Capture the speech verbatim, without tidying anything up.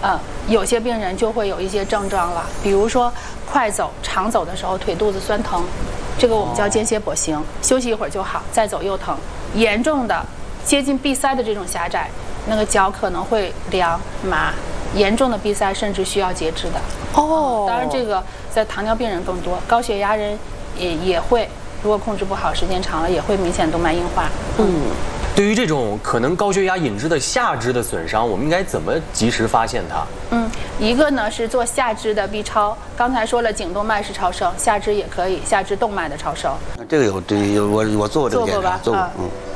呃，有些病人就会有一些症状了，比如说快走、长走的时候腿肚子酸疼，这个我们叫间歇跛行，休息一会儿就好，再走又疼。严重的接近闭塞的这种狭窄，那个脚可能会凉麻，严重的闭塞甚至需要截肢的。哦，当然这个在糖尿病人更多，高血压人也也会，如果控制不好，时间长了也会明显动脉硬化。嗯。 对于这种可能高血压引致的下肢的损伤，我们应该怎么及时发现它？ 嗯，一个呢是做下肢的 B 超，刚才说了颈动脉是超声，下肢也可以，下肢动脉的超声。 这个有，这有我我做过这个检查，做过，嗯。